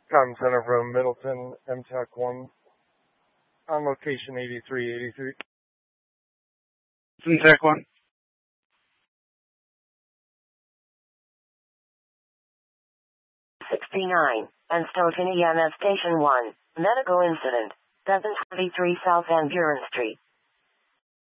Com Center from Middleton, MTAC 1, on location 8383. MTAC 1. 69, and Stoughton EMS Station 1, medical incident, 723 South Van Buren Street.